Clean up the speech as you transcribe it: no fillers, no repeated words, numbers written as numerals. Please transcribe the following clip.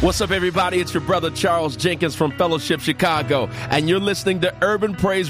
What's up, everybody? It's your brother Charles Jenkins from Fellowship Chicago, and you're listening to Urban Praise